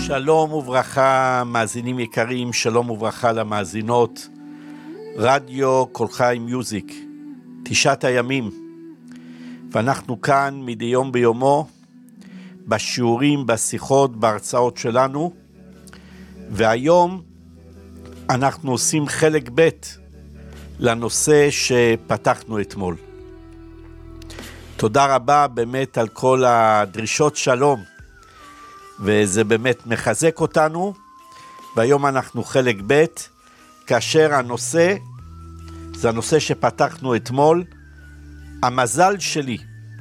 שלום וברכה, מאזינים יקרים, שלום וברכה למאזינות. רדיו כל חי מיוזיק, 9 הימים. ואנחנו כאן מדי יום ביומו, בשיעורים, בשיחות, בהרצאות שלנו. והיום אנחנו עושים חלק ב' לנושא שפתחנו אתמול. תודה רבה באמת על כל הדרישות שלום, וזה באמת מחזק אותנו. והיום אנחנו חלק ב', כאשר הנושא, זה הנושא שפתחנו אתמול, המזל שלי.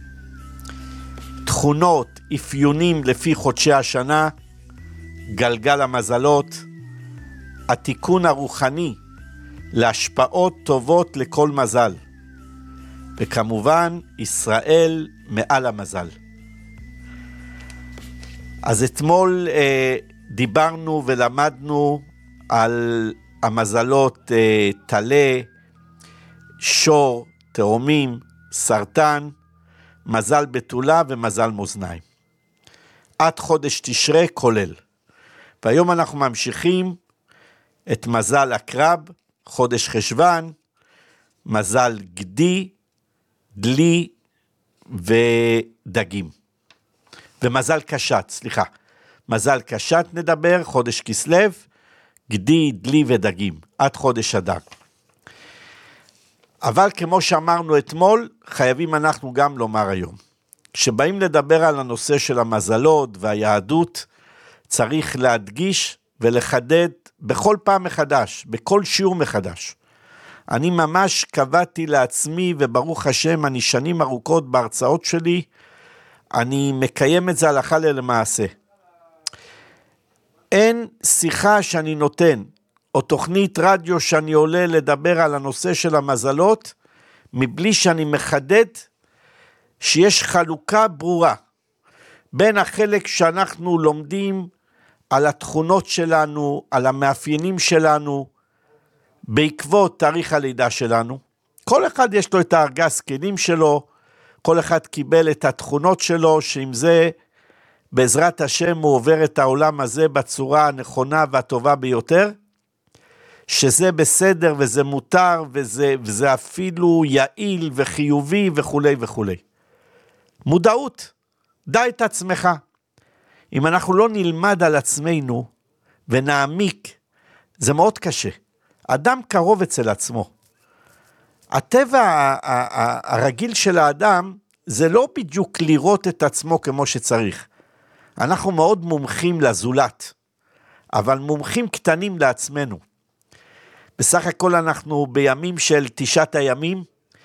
תכונות, אפיונים לפי חודשי השנה, גלגל המזלות, התיקון הרוחני להשפעות טובות לכל מזל. וכמובן, ישראל מעל המזל. אז אתמול דיברנו ולמדנו על המזלות תלה, שור, תאומים, סרטן, מזל בתולה ומזל מאזניים. עד חודש תשרי כולל. והיום אנחנו ממשיכים את מזל עקרב, חודש חשוון, מזל גדי, דלי ודגים. ומזל קשת, מזל קשת נדבר, חודש כסלו, גדי, דלי ודגים, עד חודש אדר. אבל כמו שאמרנו אתמול, חייבים אנחנו גם לומר היום. כשבאים לדבר על הנושא של המזלות והיהדות, צריך להדגיש ולחדד בכל פעם מחדש, בכל שיעור מחדש. אני ממש קבעתי לעצמי, וברוך השם, אני שנים ארוכות בהרצאות שלי, אני מקיים את זה הלכה למעשה. אין שיחה שאני נותן, או תוכנית רדיו שאני עולה לדבר על הנושא של המזלות, מבלי שאני מחדד שיש חלוקה ברורה, בין החלק שאנחנו לומדים על התכונות שלנו, על המאפיינים שלנו, בעקבות תאריך הלידה שלנו. כל אחד יש לו את הארגז כלים שלו, כל אחד קיבל את התכונות שלו, שעם זה בעזרת השם הוא עובר את העולם הזה בצורה הנכונה והטובה ביותר, שזה בסדר וזה מותר וזה אפילו יעיל וחיובי וכו' וכו'. מודעות, דע את עצמך. אם אנחנו לא נלמד על עצמנו ונעמיק, זה מאוד קשה. אדם קרוב אצל עצמו. הטבע הרגיל של האדם זה לא בדיוק לראות את עצמו כמו שצריך. אנחנו מאוד מומחים לזולת, אבל מומחים קטנים לעצמנו. בסך הכל אנחנו בימים של 9 הימים,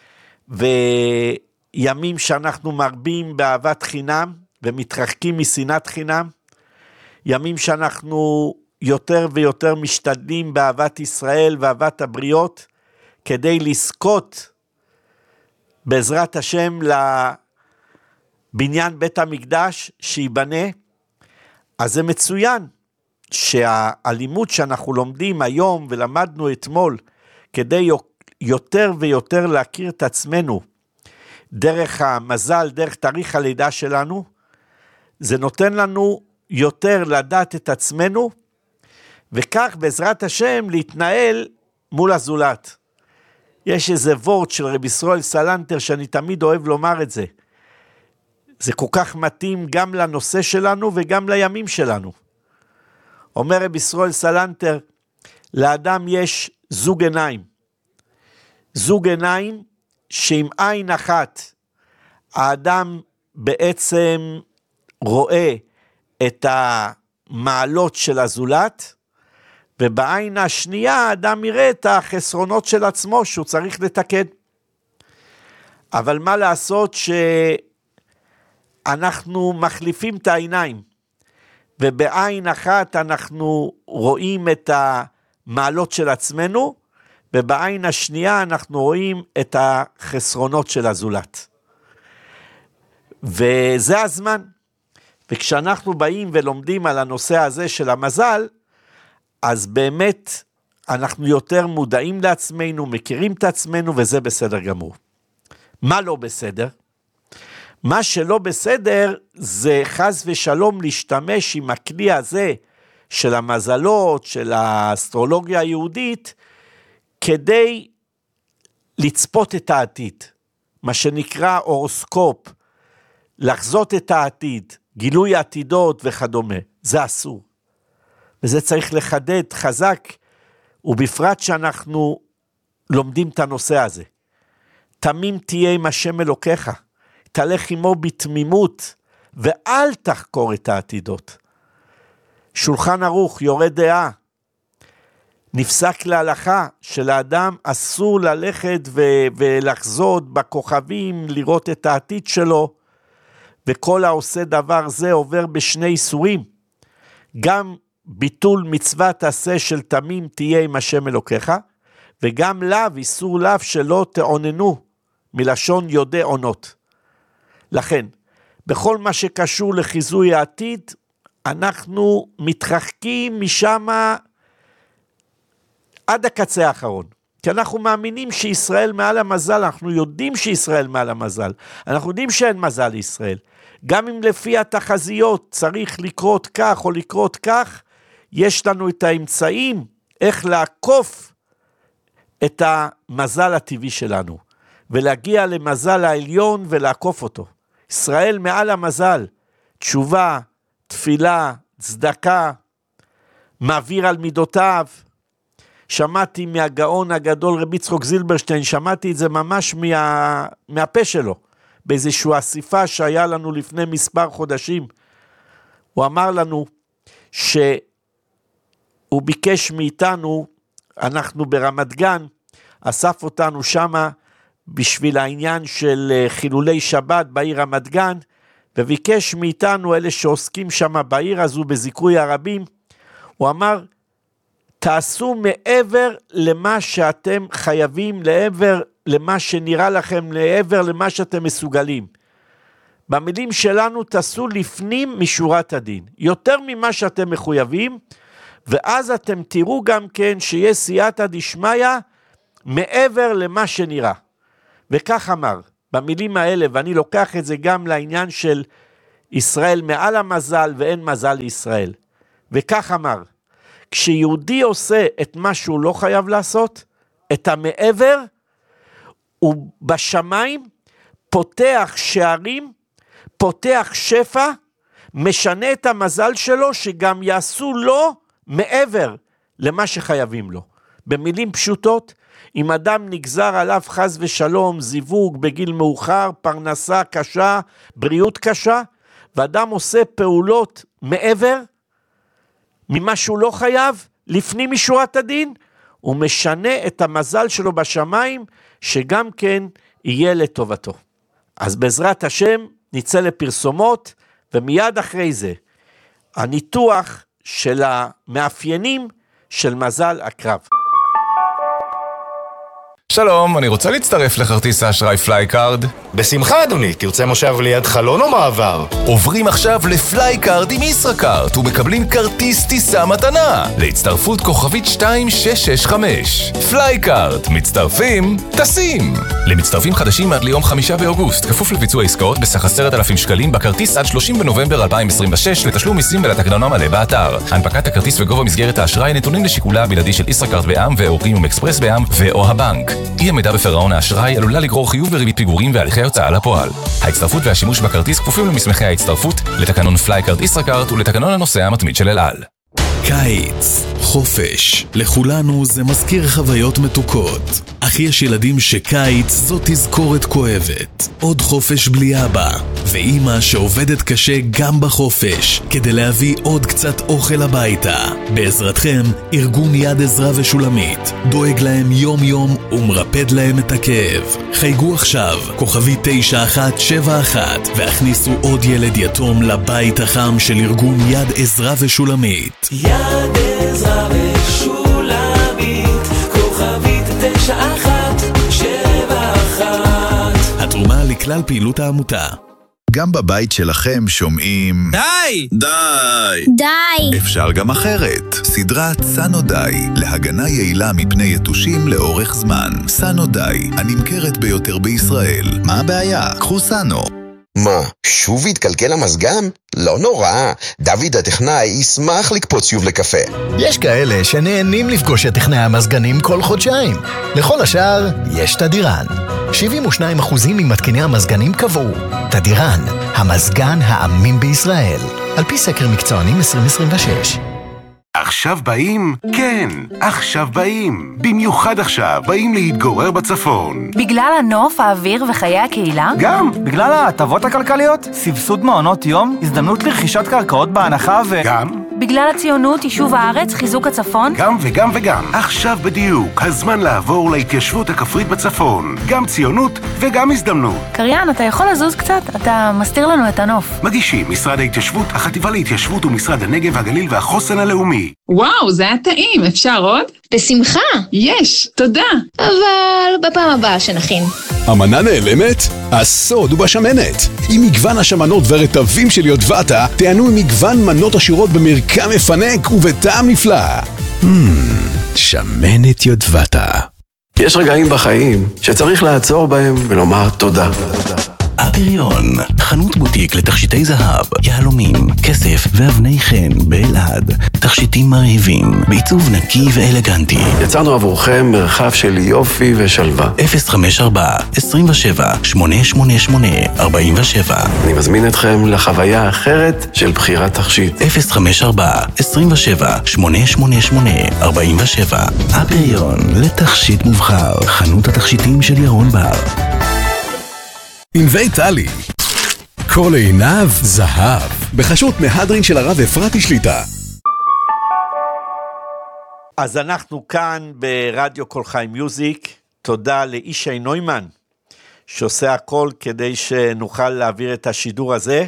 וימים שאנחנו מרבים באהבת חינם, ומתרחקים משנאת חינם, ימים שאנחנו יותר ויותר משתדלים באהבת ישראל ואהבת הבריות, כדי לזכות בעזרת השם לבניין בית המקדש שיבנה. אז זה מצוין שהלימוד שאנחנו לומדים היום ולמדנו אתמול, כדי יותר ויותר להכיר את עצמנו, דרך המזל, דרך תאריך הלידה שלנו, זה נותן לנו יותר לדעת את עצמנו, וכך בעזרת השם להתנהל מול הזולת. יש איזה וורט של רבי ישראל סלנטר שאני תמיד אוהב לומר את זה. זה כל כך מתאים גם לנושא שלנו וגם לימים שלנו. אומר רבי ישראל סלנטר, לאדם יש זוג עיניים. זוג עיניים שעם עין אחת האדם בעצם רואה את המעלות של הזולת, ובעין השנייה האדם יראה את החסרונות של עצמו שהוא צריך לתקן. אבל מה לעשות שאנחנו מחליפים את העיניים, ובעין אחת אנחנו רואים את המעלות של עצמנו, ובעין השנייה אנחנו רואים את החסרונות של הזולת. וזה הזמן. וכשאנחנו באים ולומדים על הנושא הזה של המזל, אז באמת אנחנו יותר מודעים לעצמנו, מכירים את עצמנו, וזה בסדר גמור. מה לא בסדר? מה שלא בסדר זה חס ושלום להשתמש עם הכלי הזה של המזלות, של האסטרולוגיה היהודית, כדי לצפות את העתיד, מה שנקרא אורוסקופ, לחזות את העתיד, גילוי עתידות וכדומה, זה אסור. וזה צריך לחדד חזק, ובפרט שאנחנו לומדים את הנושא הזה. תמים תהיה עם השם אלוקיך, תלך עמו בתמימות, ואל תחקור את העתידות. שולחן ערוך, יורה דעה, נפסק להלכה שלאדם אסור ללכת ולחזות בכוכבים, לראות את העתיד שלו, וכל העושה דבר זה עובר בשני איסורים, גם ביטול מצוות עשה של תמים תהיה עם השם אלוקיך, וגם לאו, איסור לאו שלא תעוננו, מלשון יודע עונות. לכן, בכל מה שקשור לחיזוי העתיד, אנחנו מתרחקים משם עד הקצה האחרון. כי אנחנו מאמינים שישראל מעל המזל, אנחנו יודעים שישראל מעל המזל, אנחנו יודעים שאין מזל לישראל. גם אם לפי התחזיות צריך לקרות כך או לקרות כך, יש לנו את האמצעים איך לעקוף את המזל הטבעי שלנו, ולהגיע למזל העליון ולעקוף אותו. ישראל מעל המזל, תשובה, תפילה, צדקה, מעביר על מידותיו. שמעתי מהגאון הגדול רבי יצחק זילברשטיין, שמעתי את זה ממש מהפה שלו, באיזושהי אסיפה שהיה לנו לפני מספר חודשים. הוא אמר לנו שהוא ביקש מאיתנו, אנחנו ברמת גן, אסף אותנו שמה בשביל העניין של חילולי שבת בעיר רמת גן, וביקש מאיתנו אלה שעוסקים שמה בעיר הזו בזיכוי הרבים, הוא אמר, תעשו מעבר למה שאתם חייבים, לעבר למה שנראה לכם, לעבר למה שאתם מסוגלים. במילים שלנו תעשו לפנים משורת הדין, יותר ממה שאתם מחויבים, ואז אתם תראו גם כן שיש סייעתא דשמיא מעבר למה שנראה. וכך אמר, במילים האלה, ואני לוקח את זה גם לעניין של ישראל מעל המזל ואין מזל לישראל. וכך אמר, כשיהודי עושה את מה שהוא לא חייב לעשות, את המעבר, הוא בשמיים פותח שערים, פותח שפע, משנה את המזל שלו, שגם יעשו לו מעבר למה שחייבים לו. במילים פשוטות, אם אדם נגזר עליו חס ושלום, זיווג בגיל מאוחר, פרנסה קשה, בריאות קשה, ואדם עושה פעולות מעבר, ממה שהוא לא חייב, לפנים משורת הדין, הוא משנה את המזל שלו בשמיים, שגם כן יהיה לטובתו. אז בעזרת השם נצא לפרסומות, ומיד אחרי זה, הניתוח של המאפיינים של מזל הקרב. שלום, אני רוצה להצטרף לכרטיס האשראי פלייקארד. בשמחה אדוני, תרצה מושב ליד חלון או מעבר? עוברים עכשיו לפלייקארד עם ישראכרט ומקבלים כרטיס טיסה מתנה להצטרפות כוכבית 2665. פלייקארד, מצטרפים, טסים. למצטרפים חדשים עד ליום 5 באוגוסט, כפוף לביצוע עסקאות בסך 10,000 שקלים בכרטיס עד 30 בנובמבר 2026 לתשלום מיסים ולתקנון המלא באתר. הנפקת הכרטיס וגובה מסגרת האשראי נתונים לשיקולה הבלעדי של ישראכרט בע"מ ואורחים אקספרס בע"מ ואו הבנק. אי עמידה בפירעון האשראי עלולה לגרור חיוב וריבית פיגורים והליכי הוצאה לפועל. ההצטרפות והשימוש בכרטיס כפופים למסמכי ההצטרפות, לתקנון פלייקארד ישראכרט ולתקנון הנוסע המתמיד של אל על. קיץ, חופש, לכולנו זה מזכיר חוויות מתוקות. אך יש ילדים שקיץ זו תזכורת כואבת. עוד חופש בלי אבא, ואמא שעובדת קשה גם בחופש, כדי להביא עוד קצת אוכל הביתה. בעזרתכם, ארגון יד עזרא ושולמית דואג להם יום יום ומרפד להם את הכאב. חייגו עכשיו, כוכבי 9171, והכניסו עוד ילד יתום לבית החם של ארגון יד עזרא ושולמית. יד עזרא ושולמית, כוכבית 9171. התרומה לכלל פעילות העמותה. גם בבית שלכם שומעים די! די! די! אפשר גם אחרת. סדרת סנו די, להגנה יעילה מפני יתושים לאורך זמן. סנו די, הנמכרת ביותר בישראל. מה הבעיה? קחו סנו. מה, שוב התקלקל המזגן? לא נורא, דוד הטכנאי ישמח לקפוץ שוב לקפה. יש כאלה שנהנים לפגוש את טכנאי המזגנים כל חודשיים. לכל השאר, יש תדירן. 72% ממתקיני המזגנים קבעו. תדירן, המזגן האמין בישראל. על פי סקר מקצוענים 2026. עכשיו באים? כן, עכשיו באים. במיוחד עכשיו באים להתגורר בצפון. בגלל הנוף, האוויר וחיי הקהילה? גם, בגלל ההטבות הכלכליות, סבסוד מעונות יום, הזדמנות לרכישת קרקעות בהנחה גם? בגלל הציונות, יישוב הארץ, חיזוק הצפון? גם וגם וגם. עכשיו בדיוק, הזמן לעבור להתיישבות הכפרית בצפון. גם ציונות וגם הזדמנות. קריין, אתה יכול לזוז קצת? אתה מסתיר לנו את הנוף. מגישים משרד ההתיישבות, החטיבה להתיישבות ומשרד הנגב, הגליל והחוסן הלאומי. וואו, זה היה טעים, אפשר עוד? בשמחה. יש, תודה. אבל בפעם הבאה שנכין. המנה נעלמת? הסוד הוא בשמנת. עם מגוון השמנות והרטבים של יודבטה, תענו עם מגוון מנות עשירות במרקם מפנק ובטעם נפלא. שמנת יודבטה. יש רגעים בחיים שצריך לעצור בהם ולומר תודה. הפריון, חנות בוטיק לתכשיטי זהב, יהלומים, כסף ואבני חן באלעד. תכשיטים מרהיבים, בעיצוב נקי ואלגנטי. יצרנו עבורכם מרחב של יופי ושלווה. 054-27-888-47. אני מזמין אתכם לחוויה אחרת של בחירת תכשיט. 054-27-888-47. הפריון, לתכשיט מובחר. חנות התכשיטים של ירון בר. ענבי טלי, כל עיניו זהב, בחשות מהדרין של הרב אפרתי שליטה. אז אנחנו כאן ברדיו כל חי מיוזיק, תודה לאישי נוימן, שעושה הכל כדי שנוכל להעביר את השידור הזה,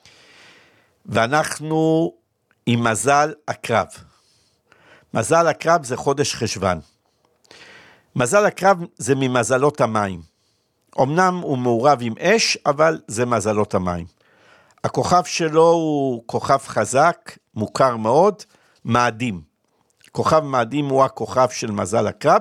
ואנחנו עם מזל הקרב. מזל הקרב זה חודש חשבן. מזל הקרב זה ממזלות המים. אמנם הוא מעורב עם אש, אבל זה מזלות המים. הכוכב שלו הוא כוכב חזק, מוכר מאוד, מאדים. כוכב מאדים הוא הכוכב של מזל הקרב,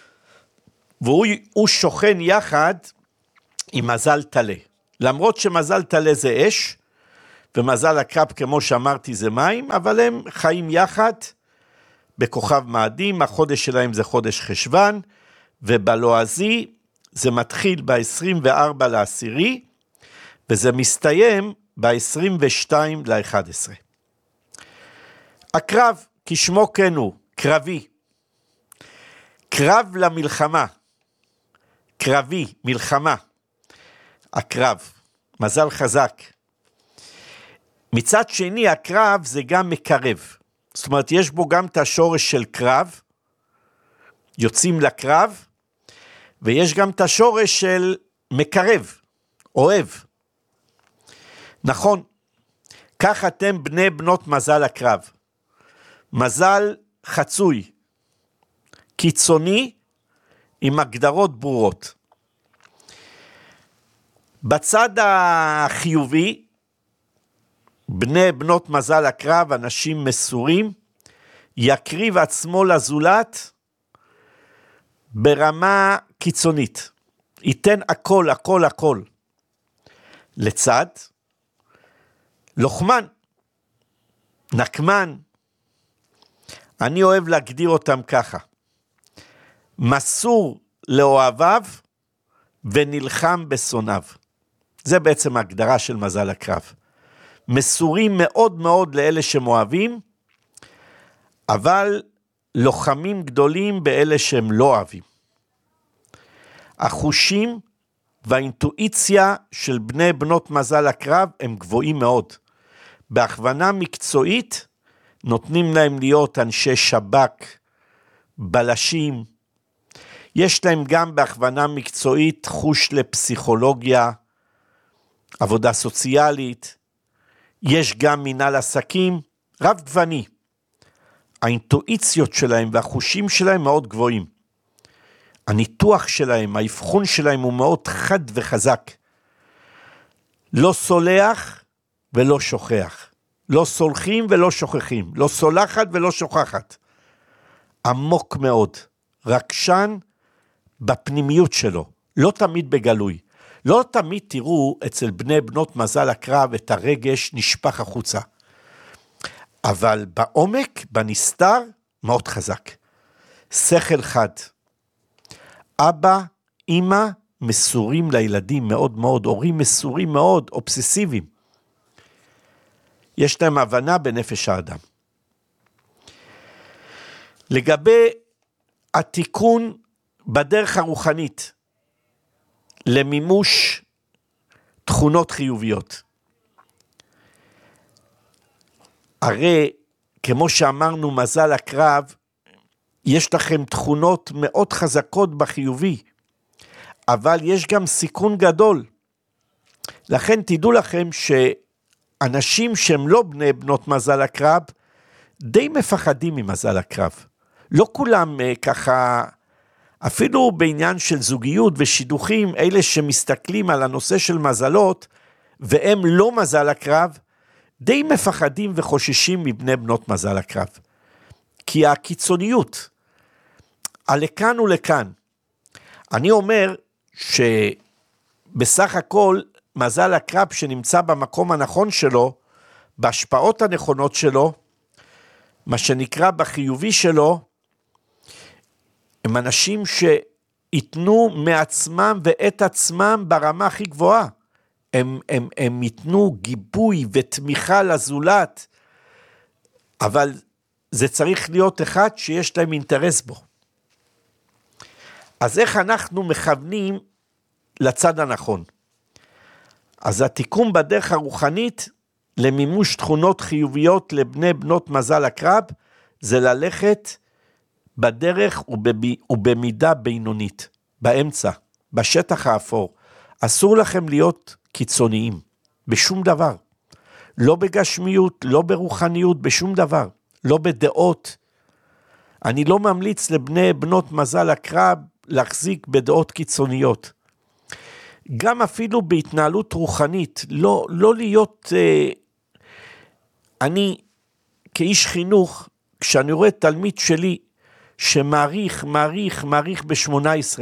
והוא שוכן יחד עם מזל תלה. למרות שמזל תלה זה אש, ומזל הקרב כמו שאמרתי זה מים, אבל הם חיים יחד בכוכב מאדים, החודש שלהם זה חודש חשבן, ובלועזי, זה מתחיל ב-24 לעשירי, וזה מסתיים ב-22 ל-11. הקרב, כשמו כן הוא, קרבי. קרב למלחמה. קרבי, מלחמה. הקרב, מזל חזק. מצד שני, הקרב זה גם מקרב. זאת אומרת, יש בו גם את השורש של קרב, יוצאים לקרב, ויש גם את השורש של מקרב, אוהב. נכון, כך אתם בני בנות מזל הקרב. מזל חצוי, קיצוני, עם הגדרות ברורות. בצד החיובי, בני בנות מזל הקרב, אנשים מסורים, יקריב עצמו לזולת, ברמה קיצונית, ייתן הכל, הכל, הכל. לצד, לוחמן, נקמן, אני אוהב להגדיר אותם ככה, מסור לאוהביו ונלחם בשונאיו. זה בעצם ההגדרה של מזל הקרב. מסורים מאוד מאוד לאלה שמאוהבים, אבל לוחמים גדולים באלה שהם לא אוהבים. החושים והאינטואיציה של בני בנות מזל הקרב הם גבוהים מאוד. בהכוונה מקצועית נותנים להם להיות אנשי שב"כ, בלשים. יש להם גם בהכוונה מקצועית חוש לפסיכולוגיה, עבודה סוציאלית. יש גם מנהל עסקים, רב גווני. האינטואיציות שלהם והחושים שלהם מאוד גבוהים. הניתוח שלהם, האבחון שלהם הוא מאוד חד וחזק. לא סולח ולא שוכח. לא סולחים ולא שוכחים. לא סולחת ולא שוכחת. עמוק מאוד. רגשן בפנימיות שלו. לא תמיד בגלוי. לא תמיד תראו אצל בני בנות מזל הקרב את הרגש נשפך החוצה. אבל בעומק, בנסתר, מאוד חזק. שכל חד. אבא, אמא, מסורים לילדים מאוד מאוד, הורים מסורים מאוד, אובססיביים. יש להם הבנה בנפש האדם. לגבי התיקון בדרך הרוחנית, למימוש תכונות חיוביות. הרי, כמו שאמרנו, מזל הקרב, יש לכם תכונות מאוד חזקות בחיובי, אבל יש גם סיכון גדול. לכן תדעו לכם שאנשים שהם לא בני בנות מזל הקרב, די מפחדים ממזל הקרב. לא כולם ככה, אפילו בעניין של זוגיות ושידוכים, אלה שמסתכלים על הנושא של מזלות, והם לא מזל הקרב, די מפחדים וחוששים מבני בנות מזל הקרב. כי הקיצוניות, לכאן ולכאן, אני אומר שבסך הכל מזל הקרב שנמצא במקום הנכון שלו, בהשפעות הנכונות שלו, מה שנקרא בחיובי שלו, הם אנשים שיתנו מעצמם ואת עצמם ברמה הכי גבוהה. הם ייתנו גיבוי ותמיכה לזולת, אבל זה צריך להיות אחד שיש להם אינטרס בו. אז איך אנחנו מכוונים לצד הנכון? אז התיקון בדרך הרוחנית למימוש תכונות חיוביות לבני בנות מזל הקרב, זה ללכת בדרך ובמידה בינונית, באמצע, בשטח האפור. אסור לכם להיות קיצוניים, בשום דבר. לא בגשמיות, לא ברוחניות, בשום דבר. לא בדעות. אני לא ממליץ לבני בנות מזל הקרב להחזיק בדעות קיצוניות. גם אפילו בהתנהלות רוחנית, לא להיות... אני כאיש חינוך, כשאני רואה תלמיד שלי שמעריך ב-18,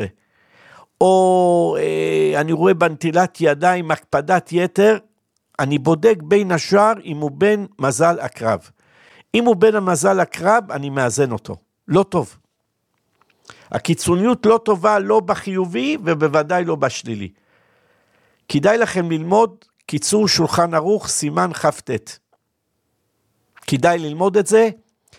או אני רואה בנטילת ידיים, הקפדת יתר, אני בודק בין השאר אם הוא בן מזל הקרב. אם הוא בן המזל הקרב, אני מאזן אותו. לא טוב. הקיצוניות לא טובה, לא בחיובי, ובוודאי לא בשלילי. כדאי לכם ללמוד קיצור שולחן ערוך, סימן כ"ט. כדאי ללמוד את זה,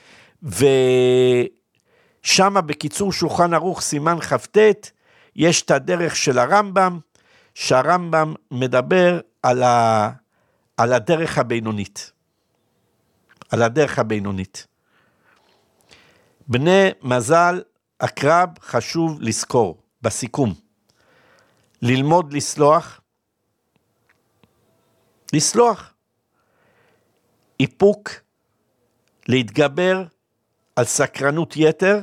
ושם בקיצור שולחן ערוך, סימן כ"ט, יש את הדרך של הרמב"ם, שהרמב"ם מדבר על הדרך הבינונית. על הדרך הבינונית. בני מזל הקרב חשוב לזכור, בסיכום. ללמוד לסלוח. איפוק, להתגבר על סקרנות יתר,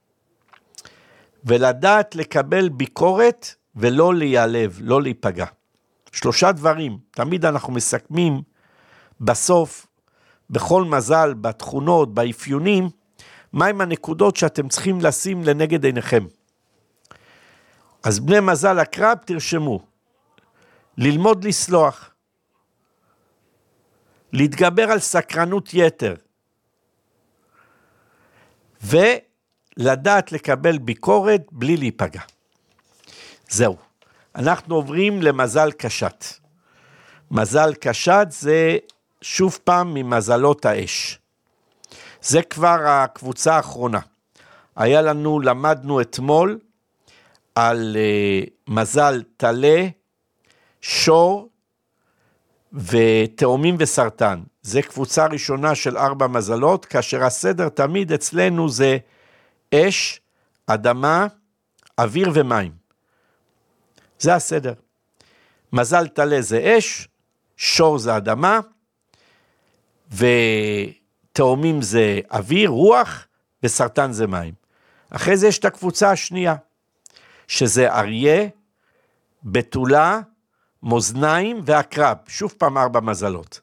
ולדעת לקבל ביקורת ולא להיעלב, לא להיפגע. 3 דברים, תמיד אנחנו מסכמים בסוף, בכל מזל, בתכונות, באפיונים, מהם הנקודות שאתם צריכים לשים לנגד עיניכם. אז בני מזל הקרב תרשמו, ללמוד לסלוח, להתגבר על סקרנות יתר, ולדעת לקבל ביקורת בלי להיפגע. זהו. אנחנו עוברים למזל קשת. מזל קשת זה שוב פעם ממזלות האש. זה כבר הקבוצה האחרונה. למדנו אתמול על מזל תלה, שור ותאומים וסרטן. זה קבוצה ראשונה של 4 מזלות, כאשר הסדר תמיד אצלנו זה אש, אדמה, אוויר ומים. זה הסדר. מזל תלה זה אש, שור זה אדמה, ותאומים זה אוויר, רוח, וסרטן זה מים. אחרי זה יש את הקבוצה השנייה, שזה אריה, בתולה, מאזניים ועקרב, שוב פעם 4 מזלות.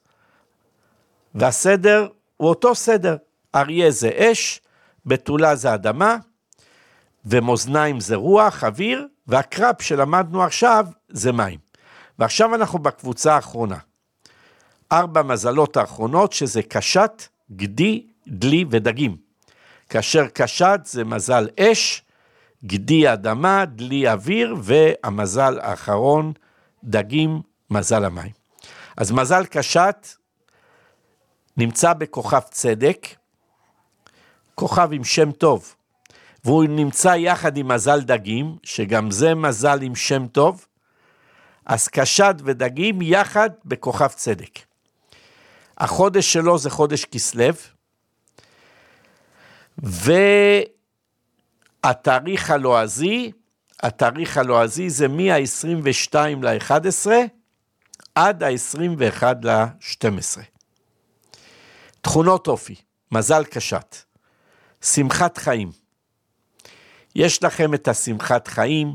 והסדר הוא אותו סדר, אריה זה אש, בתולה זה אדמה, ומאזניים זה רוח, אוויר, והקרב שלמדנו עכשיו זה מים. ועכשיו אנחנו בקבוצה האחרונה. 4 מזלות האחרונות שזה קשת, גדי, דלי ודגים. כאשר קשת זה מזל אש, גדי אדמה, דלי אוויר, והמזל האחרון, דגים, מזל המים. אז מזל קשת נמצא בכוכב צדק, כוכב עם שם טוב, והוא נמצא יחד עם מזל דגים, שגם זה מזל עם שם טוב, אז קשת ודגים יחד בכוכב צדק. החודש שלו זה חודש כסלו, והתאריך הלועזי זה מה-22 ל-11 עד ה-21 ל-12. תכונות אופי, מזל קשת, שמחת חיים. יש לכם את השמחת חיים,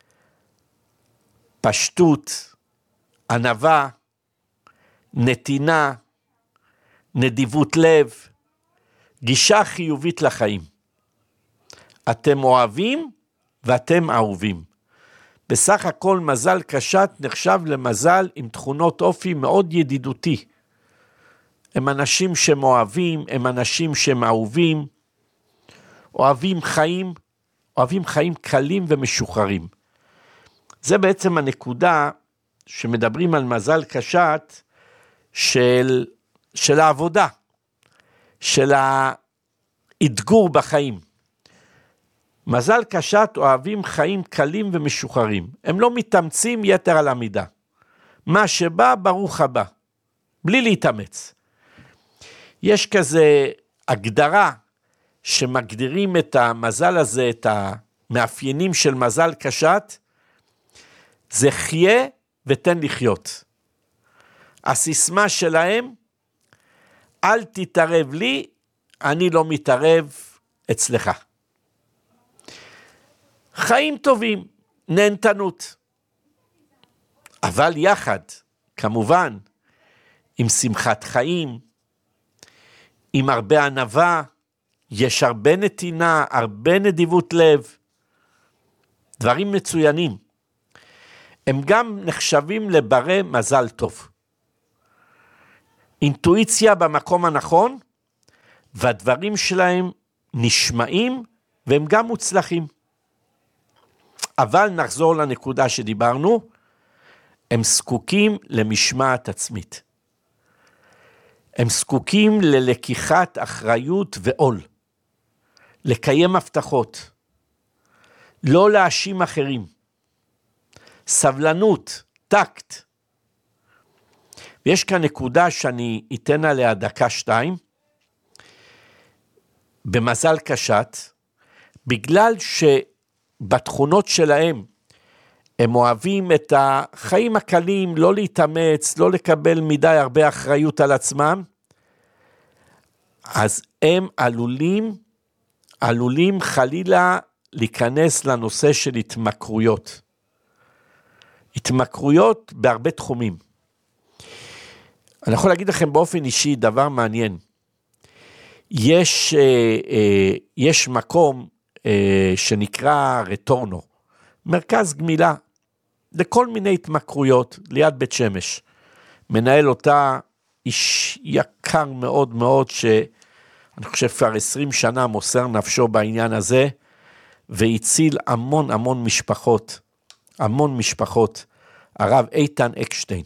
פשטות, ענווה, נתינה, נדיבות לב, גישה חיובית לחיים. אתם אוהבים ואתם אהובים. בסך הכל מזל קשת נחשב למזל עם תכונות אופי מאוד ידידותי. הם אנשים שמאוהבים, הם אנשים שמאהובים, אוהבים חיים קלים ומשוחררים. זה בעצם הנקודה שמדברים על מזל קשת של העבודה, של האתגור בחיים. מזל קשת אוהבים חיים קלים ומשוחררים. הם לא מתאמצים יתר על המידה. מה שבא ברוך הבא, בלי להתאמץ. יש כזה הגדרה שמגדירים את המזל הזה, את המאפיינים של מזל קשת, זה חיה ותן לחיות. הסיסמה שלהם, אל תתערב לי, אני לא מתערב אצלך. חיים טובים, נהנתנות. אבל יחד, כמובן, עם שמחת חיים, עם הרבה ענווה, יש הרבה נתינה, הרבה נדיבות לב, דברים מצוינים. הם גם נחשבים לברי מזל טוב. אינטואיציה במקום הנכון, והדברים שלהם נשמעים, והם גם מוצלחים. אבל נחזור לנקודה שדיברנו, הם זקוקים למשמעת עצמית. הם זקוקים ללקיחת אחריות ועול. לקיים הבטחות. לא להאשים אחרים. סבלנות, טקט. ויש כאן נקודה שאני אתן עליה דקה 2. במזל קשת, בגלל שבתכונות שלהם, הם אוהבים את החיים הקלים, לא להתאמץ, לא לקבל מדי הרבה אחריות על עצמם, אז הם עלולים חלילה להיכנס לנושא של התמכרויות. התמכרויות בהרבה תחומים. אני יכול להגיד לכם באופן אישי דבר מעניין. יש מקום שנקרא רטורנו, מרכז גמילה, לכל מיני התמכרויות, ליד בית שמש. מנהל אותה איש יקר מאוד מאוד, שאני חושב כבר 20 שנה מוסר נפשו בעניין הזה, והציל המון משפחות, הרב איתן אקשטיין.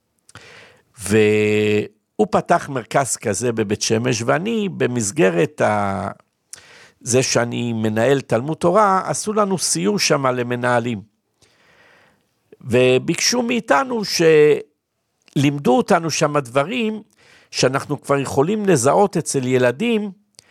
והוא פתח מרכז כזה בבית שמש, ואני במסגרת זה שאני מנהל תלמוד תורה, עשו לנו סיור שם למנהלים. וביקשו מאיתנו שלימדו אותנו שם דברים, שאנחנו כבר יכולים לזהות אצל ילדים,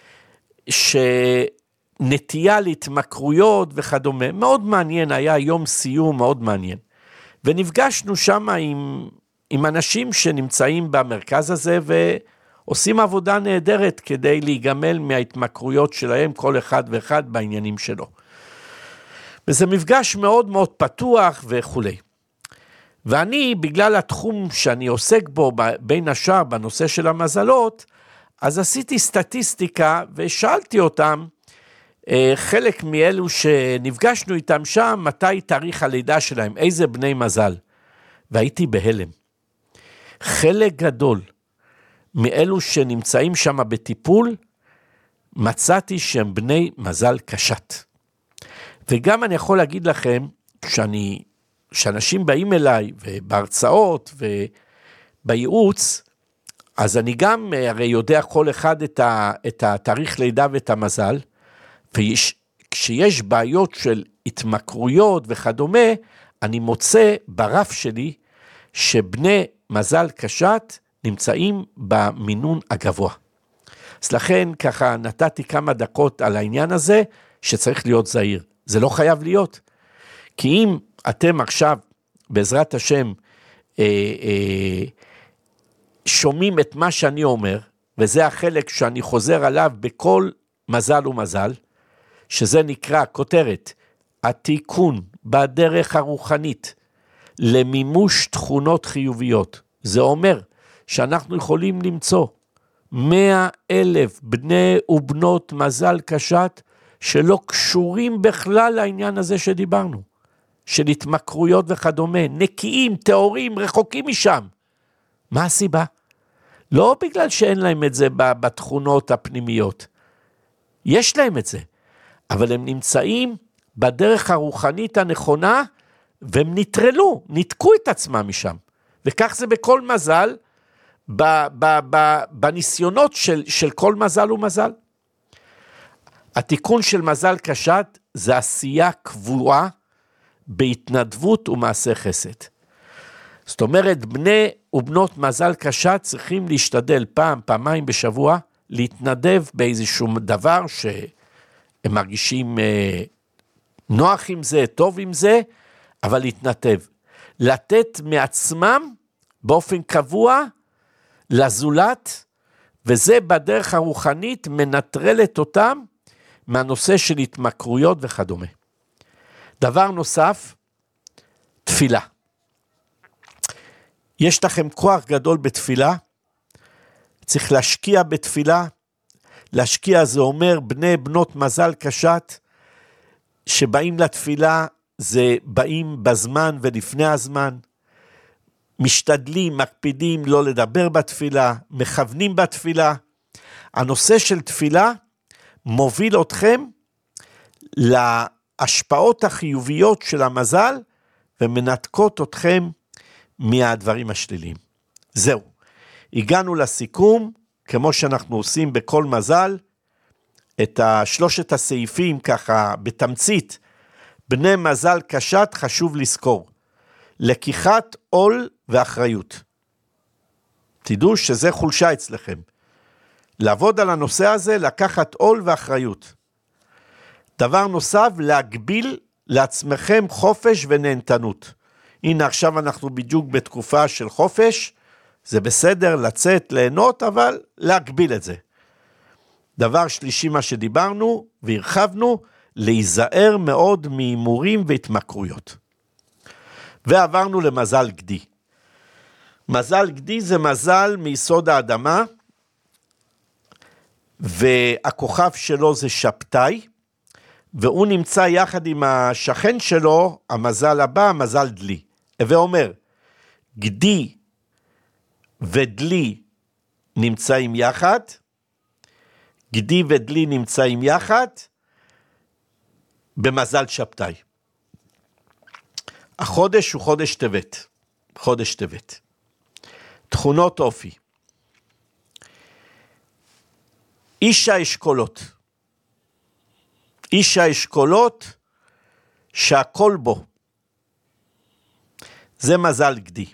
שנטייה להתמכרויות וכדומה. מאוד מעניין, היה יום סיור מאוד מעניין. ונפגשנו שם עם אנשים שנמצאים במרכז הזה, ועושים עבודה נהדרת כדי להיגמל מההתמכרויות שלהם, כל אחד ואחד בעניינים שלו. וזה מפגש מאוד מאוד פתוח וכו'. ואני, בגלל התחום שאני עוסק בו, בין השאר בנושא של המזלות, אז עשיתי סטטיסטיקה ושאלתי אותם, חלק מאלו שנפגשנו איתם שם, מתי תאריך הלידה שלהם, איזה בני מזל. והייתי בהלם. חלק גדול מאלו שנמצאים שם בטיפול, מצאתי שהם בני מזל קשת. וגם אני יכול להגיד לכם, שאנשים באים אליי, ובהרצאות ובייעוץ, אז אני גם הרי יודע כל אחד את התאריך לידה ואת המזל, וכשיש בעיות של התמכרויות וכדומה, אני מוצא ברף שלי, שבני מזל קשת נמצאים במינון הגבוה. אז לכן ככה נתתי כמה דקות על העניין הזה, שצריך להיות זהיר. זה לא חייב להיות. כי אם אתם עכשיו, בעזרת השם, שומעים את מה שאני אומר, וזה החלק שאני חוזר עליו בכל מזל ומזל, שזה נקרא כותרת, התיקון בדרך הרוחנית, למימוש תכונות חיוביות. זה אומר שאנחנו יכולים למצוא 100,000 בני ובנות מזל קשת, שלא קשורים בכלל לעניין הזה שדיברנו, של התמכרויות וכדומה, נקיים, טהורים, רחוקים משם. מה הסיבה? לא בגלל שאין להם את זה בתכונות הפנימיות, יש להם את זה, אבל הם נמצאים בדרך הרוחנית הנכונה, והם נטרלו, נתקו את עצמם משם, וכך זה בכל מזל, בניסיונות של כל מזל ומזל. התיקון של מזל קשת, זה עשייה קבועה, בהתנדבות ומעשה חסד. זאת אומרת, בני ובנות מזל קשת, צריכים להשתדל פעמיים בשבוע, להתנדב באיזשהו דבר, שהם מרגישים נוח עם זה, טוב עם זה, אבל להתנתב. לתת מעצמם, באופן קבוע, לזולת, וזה בדרך הרוחנית, מנטרלת אותם, מהנושא של התמכרויות וכדומה. דבר נוסף, תפילה. יש לכם כוח גדול בתפילה, צריך להשקיע בתפילה, להשקיע זה אומר בני בנות מזל קשת, שבאים לתפילה, זה באים בזמן ולפני הזמן, משתדלים, מקפידים לא לדבר בתפילה, מכוונים בתפילה. הנושא של תפילה מוביל אתכם להשפעות החיוביות של המזל, ומנתקות אתכם מהדברים השליליים. זהו, הגענו לסיכום, כמו שאנחנו עושים בכל מזל, את שלושת הסעיפים ככה בתמצית, בני מזל קשת חשוב לזכור, לקיחת עול ואחריות. תדעו שזה חולשה אצלכם. לעבוד על הנושא הזה, לקחת עול ואחריות. דבר נוסף, להגביל לעצמכם חופש ונהנתנות. הנה עכשיו אנחנו בדיוק בתקופה של חופש, זה בסדר לצאת, ליהנות, אבל להגביל את זה. דבר שלישי מה שדיברנו והרחבנו, להיזהר מאוד מהימורים והתמכרויות. ועברנו למזל גדי. מזל גדי זה מזל מיסוד האדמה, והכוכב שלו זה שבתאי, והוא נמצא יחד עם השכן שלו, המזל הבא, מזל דלי. ואומר, גדי ודלי נמצאים יחד, גדי ודלי נמצאים יחד, במזל שבתאי. החודש הוא חודש טבת, חודש טבת. תכונות אופי. איש האשכולות. איש האשכולות שהכל בו. זה מזל גדי.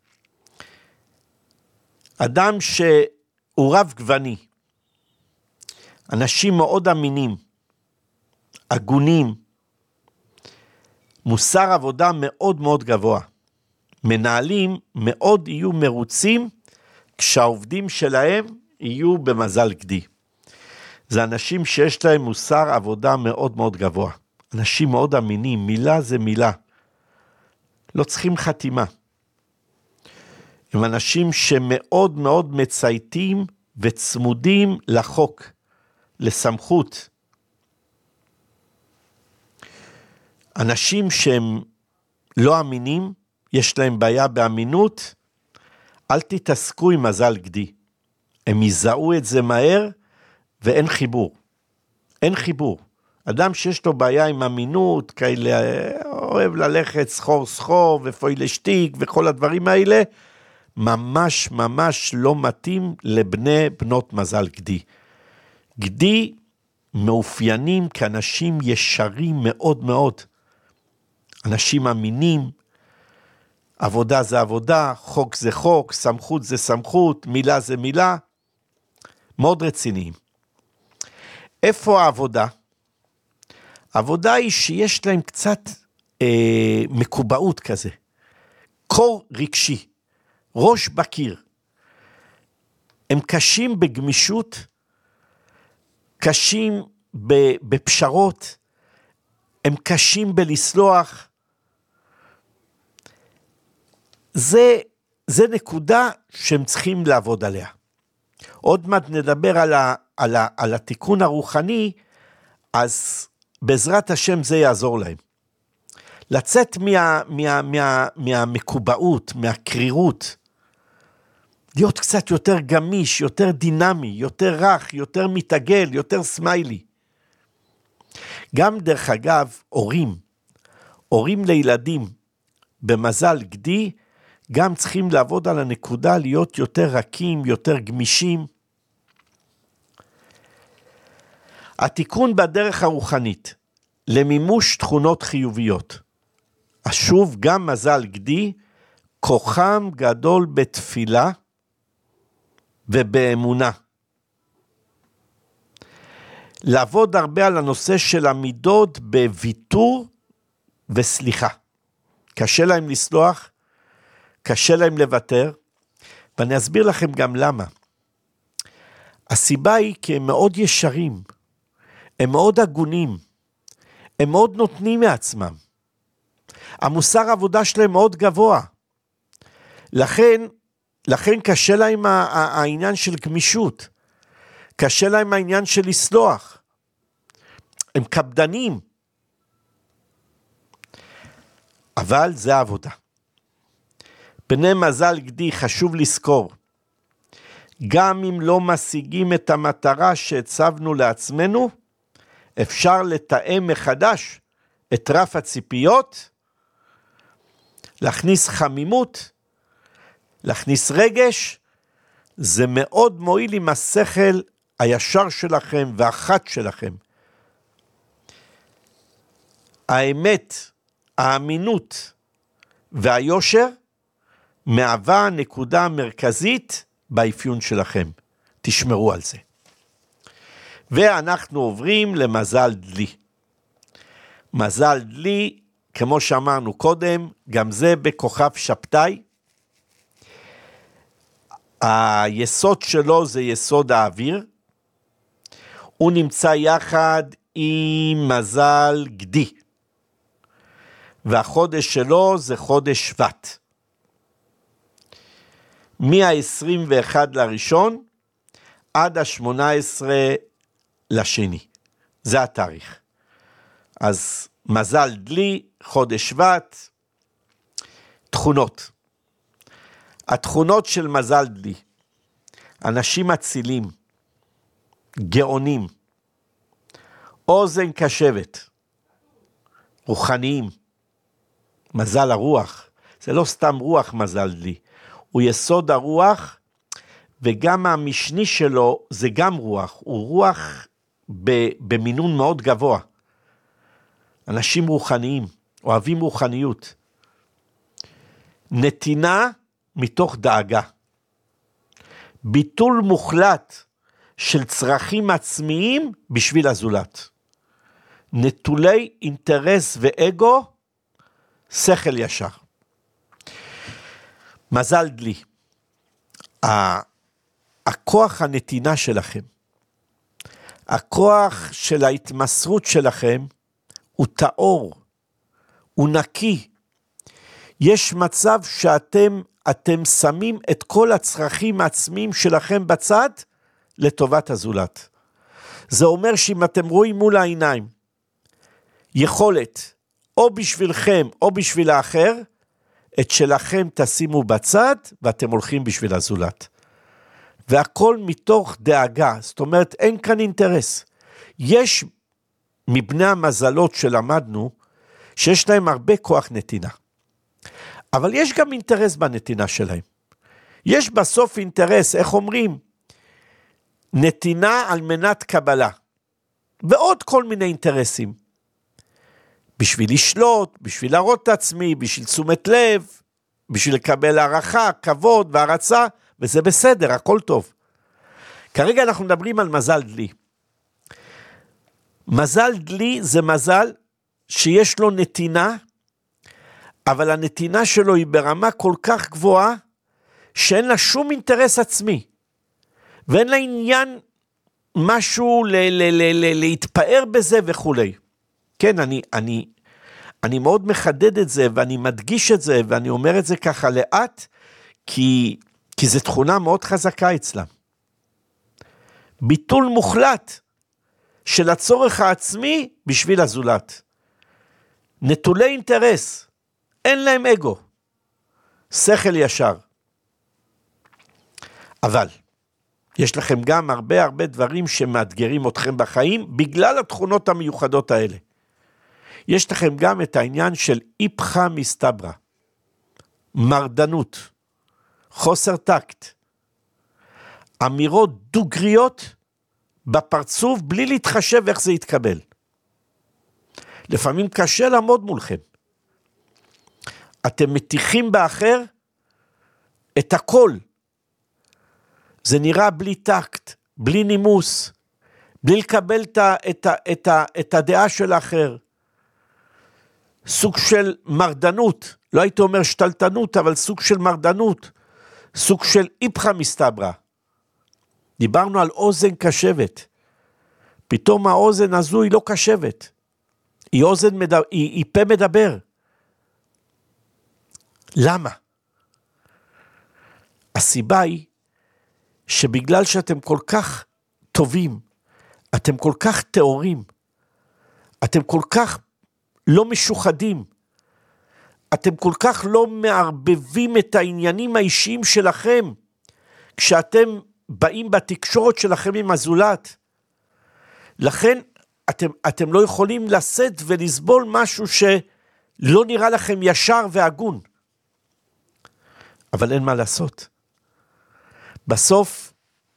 אדם שהוא רב גווני. אנשים מאוד אמינים. הגונים. מוסר עבודה מאוד מאוד גבוה. מנהלים מאוד יהיו מרוצים כשהעובדים שלהם יהיו במזל גדי. זה אנשים שיש להם מוסר עבודה מאוד מאוד גבוה. אנשים מאוד אמינים, מילה זה מילה. לא צריכים חתימה. הם אנשים שמאוד מאוד מצייתים וצמודים לחוק, לסמכות. אנשים שהם לא אמינים, יש להם בעיה באמינות, אל תתעסקו עם מזל גדי. הם יזהו את זה מהר, ואין חיבור. אין חיבור. אדם שיש לו בעיה עם אמינות, כאלה אוהב ללכת סחור ופוי לשתיק וכל הדברים האלה, ממש ממש לא מתאים לבני בנות מזל גדי. גדי מאופיינים כאנשים ישרים מאוד מאוד. אנשים אמינים, עבודה זה עבודה, חוק זה חוק, סמכות זה סמכות, מילה זה מילה, מאוד רציניים. איפה העבודה? העבודה היא שיש להם קצת מקובעות כזה, קור רגשי, ראש בקיר. הם קשים בגמישות, קשים בפשרות, הם קשים בלסלוח. זה נקודה שהם צריכים לעבוד עליה. עוד מעט נדבר על התיקון הרוחני, אז בעזרת השם זה יעזור להם. לצאת מהמקובעות, מהקרירות, להיות קצת יותר גמיש, יותר דינמי, יותר רך, יותר מתעגל, יותר סמיילי. גם דרך אגב, הורים לילדים במזל גדי, גם צריכים לעבוד על הנקודה, להיות יותר רכים, יותר גמישים. התיקון בדרך הרוחנית, למימוש תכונות חיוביות. שוב, גם מזל גדי, כוחם גדול בתפילה ובאמונה. לעבוד הרבה על הנושא של המידות בוויתור וסליחה. קשה להם לסלוח, קשה להם לוותר, ואני אסביר לכם גם למה. הסיבה היא כי הם מאוד ישרים, הם מאוד הגונים, הם מאוד נותנים מעצמם. המוסר העבודה שלהם מאוד גבוה. לכן קשה להם העניין של גמישות, קשה להם העניין של לסלוח. הם קפדנים. אבל זה העבודה. בני מזל גדי חשוב לזכור, גם אם לא משיגים את המטרה שהצבנו לעצמנו, אפשר לתאם מחדש את רף הציפיות, להכניס חמימות, להכניס רגש, זה מאוד מועיל עם השכל הישר שלכם והחד שלכם. האמת, האמינות והיושר, מהווה הנקודה המרכזית באפיון שלכם. תשמרו על זה. ואנחנו עוברים למזל דלי. מזל דלי, כמו שאמרנו קודם, גם זה בכוכב שבתאי. היסוד שלו זה יסוד האוויר. הוא נמצא יחד עם מזל גדי. והחודש שלו זה חודש שבט. מה-21 לראשון עד ה-18 לשני. זה התאריך. אז מזל דלי, חודש שבט, תכונות. התכונות של מזל דלי, אנשים אצילים, גאונים, אוזן קשבת, רוחניים, מזל הרוח, זה לא סתם רוח מזל דלי, הוא יסוד הרוח, וגם המשני שלו זה גם רוח, הוא רוח במינון מאוד גבוה. אנשים רוחניים, אוהבים רוחניות. נתינה מתוך דאגה. ביטול מוחלט של צרכים עצמיים בשביל הזולת. נטולי אינטרס ואגו, שכל ישר. מזל דלי, הכוח הנתינה שלכם, הכוח של ההתמסרות שלכם, הוא טהור, הוא נקי. יש מצב שאתם שמים את כל הצרכים העצמיים שלכם בצד, לטובת הזולת. זה אומר שאם אתם רואים מול העיניים, יכולת, או בשבילכם או בשביל האחר, את שלכם תשימו בצד, ואתם הולכים בשביל הזולת. והכל מתוך דאגה, זאת אומרת, אין כאן אינטרס. יש מבני המזלות שלמדנו, שיש להם הרבה כוח נתינה. אבל יש גם אינטרס בנתינה שלהם. יש בסוף אינטרס, איך אומרים? נתינה על מנת קבלה. ועוד כל מיני אינטרסים. בשביל לשלוט, בשביל להראות את עצמי, בשביל תשומת לב, בשביל לקבל הערכה, כבוד והרצה, וזה בסדר, הכל טוב. כרגע אנחנו מדברים על מזל דלי. מזל דלי זה מזל שיש לו נתינה, אבל הנתינה שלו היא ברמה כל כך גבוהה, שאין לה שום אינטרס עצמי, ואין לה עניין משהו להתפאר בזה וכו'. כן, אני מאוד מחדד את זה, ואני מדגיש את זה, ואני אומר את זה ככה לאט, כי זו תכונה מאוד חזקה אצלם. ביטול מוחלט של הצורך העצמי בשביל הזולת. נטולי אינטרס, אין להם אגו, שכל ישר. אבל יש לכם גם הרבה דברים שמאתגרים אתכם בחיים, בגלל התכונות המיוחדות האלה. יש לכם גם את העניין של איפכה מסתברה, מרדנות, חוסר טקט, אמירות דוגריות בפרצוף בלי להתחשב איך זה יתקבל. לפעמים קשה לעמוד מולכם. אתם מתיחים באחר את הכל. זה נראה בלי טקט, בלי נימוס, בלי לקבל את הדעה של האחר. סוג של מרדנות, לא הייתי אומר שתלטנות, אבל סוג של מרדנות, סוג של איפכה מסתברה. דיברנו על אוזן קשבת. פתאום האוזן הזו היא לא קשבת. היא פה מדבר. למה? הסיבה היא שבגלל שאתם כל כך טובים, אתם כל כך תאורים, אתם כל כך לא משוחדים, אתם כל כך לא מערבבים את העניינים האישיים שלכם, כשאתם באים בתקשורת שלכם עם הזולת. לכן אתם לא יכולים לשאת ולסבול משהו שלא נראה לכם ישר והגון. אבל אין מה לעשות. בסוף,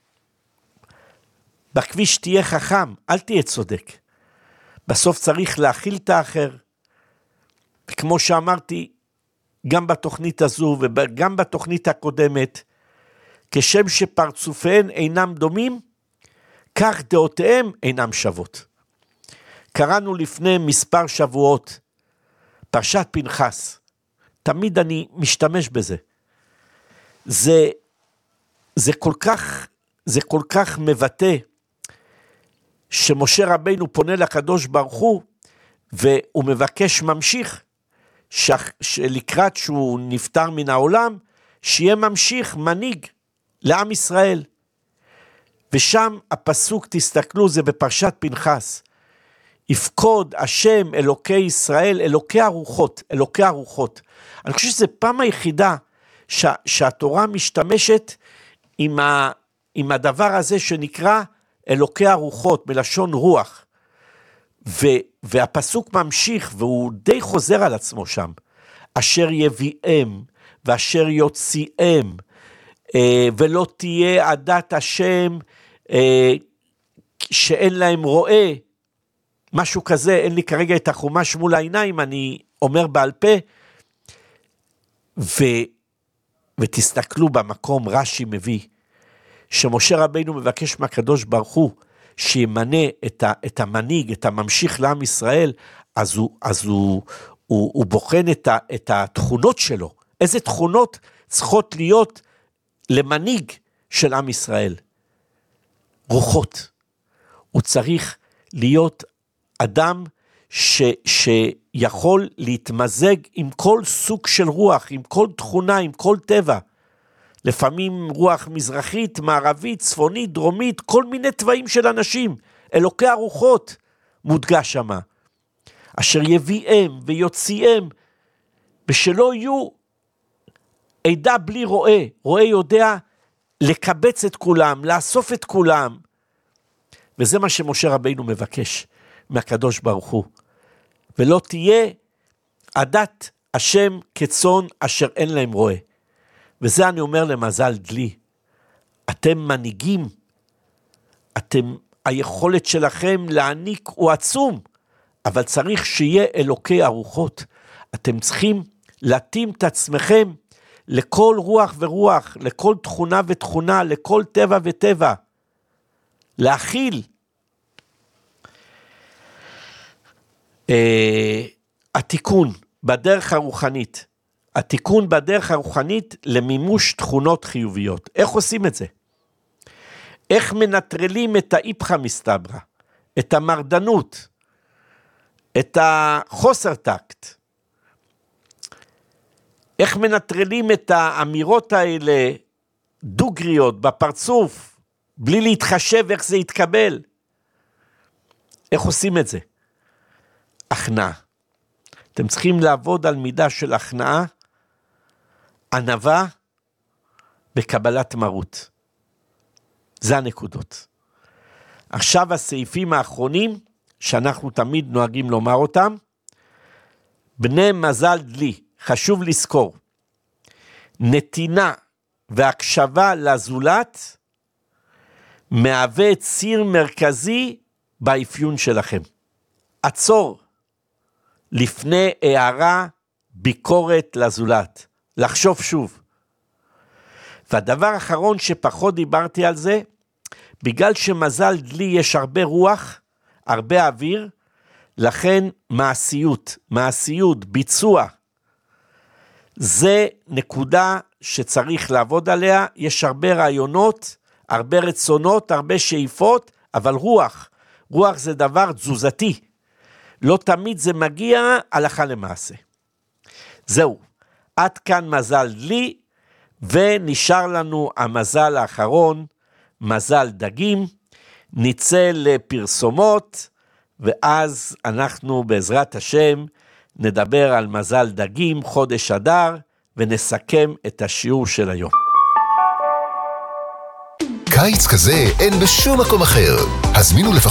בכביש תהיה חכם, אל תהיה צודק. בסוף צריך להכיל את האחר, וכמו שאמרתי, גם בתוכנית הזו וגם בתוכנית הקודמת, כשם שפרצופיהן אינם דומים, כך דעותיהם אינם שוות. קראנו לפני מספר שבועות, פרשת פנחס, תמיד אני משתמש בזה. זה כל כך מבטא, שמשה רבינו פונה לקדוש ברוך הוא, והוא מבקש ממשיך, שלקראת שהוא נפטר מן העולם, שיהיה ממשיך מנהיג לעם ישראל. ושם הפסוק, תסתכלו, זה בפרשת פנחס, יפקוד השם אלוקי ישראל, אלוקי הרוחות. אני חושב שזה פעם היחידה, שהתורה משתמשת עם הדבר הזה שנקרא אלוקי הרוחות, מלשון רוח. והפסוק ממשיך, והוא די חוזר על עצמו שם, אשר יביאם, ואשר יוציאם, ולא תהיה עדת השם, שאין להם רואה, משהו כזה, אין לי כרגע את החומש מול העיניים, אני אומר בעל פה, ותסתכלו במקום, רש"י מביא, שמשה רבינו מבקש מהקדוש ברוך הוא, שימנה את המנהיג, את הממשיך לעם ישראל, אז הוא בוחן את התכונות שלו, איזה תכונות צריכות להיות למנהיג של עם ישראל. רוחות. הוא צריך להיות אדם שיכול להתמזג עם כל סוג של רוח, עם כל תכונה, עם כל טבע. לפעמים רוח מזרחית, מערבית, צפונית, דרומית, כל מיני טבעים של אנשים. אלוקי הרוחות מודגש שמה. אשר יביאם ויוציאם, ושלא יהיו עדה בלי רועה. רועה יודע לקבץ את כולם, לאסוף את כולם, וזה מה שמשה רבינו מבקש מהקדוש ברוך הוא. ולא תהיה עדת השם כצאן אשר אין להם רועה. וזה אני אומר למזל דלי, אתם מנהיגים, היכולת שלכם להעניק הוא עצום, אבל צריך שיהיה אלוקי הרוחות. אתם צריכים להתאים את עצמכם לכל רוח ורוח, לכל תכונה ותכונה, לכל טבע וטבע. להכיל. התיקון בדרך הרוחנית. התיקון בדרך הרוחנית למימוש תכונות חיוביות. איך עושים את זה? איך מנטרלים את האיפכא מסתברא, את המרדנות, את החוסר טקט? איך מנטרלים את האמירות האלה דוגריות בפרצוף, בלי להתחשב איך זה יתקבל? איך עושים את זה? הכנעה. אתם צריכים לעבוד על מידה של הכנעה, ענווה בקבלת מרות. זה הנקודות. עכשיו הסעיפים האחרונים, שאנחנו תמיד נוהגים לומר אותם, בני מזל דלי, חשוב לזכור, נתינה והקשבה לזולת, מהווה ציר מרכזי באפיון שלכם. עצור לפני הערה, ביקורת לזולת, לחשוב שוב. והדבר האחרון שפחות דיברתי על זה, בגלל שמזל דלי יש הרבה רוח, הרבה אוויר, לכן מעשיות, ביצוע, זה נקודה שצריך לעבוד עליה. יש הרבה רעיונות, הרבה רצונות, הרבה שאיפות, אבל רוח זה דבר תזוזתי, לא תמיד זה מגיע הלכה למעשה. זהו, עד כאן מזל דלי, ונשאר לנו המזל האחרון, מזל דגים. נצא לפרסומות, ואז אנחנו בעזרת השם נדבר על מזל דגים, חודש אדר, ונסכם את השיעור של היום. קיץ כזה אין בשום מקום אחר. הזמינו לפחות